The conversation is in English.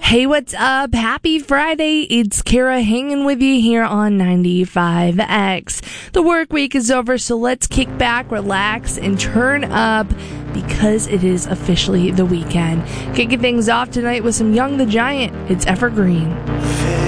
Hey, what's up? Happy Friday. It's Kara hanging with you here on 95X. The work week is over, so let's kick back, relax, and turn up because it is officially the weekend. Kicking things off tonight with some Young the Giant. It's Evergreen.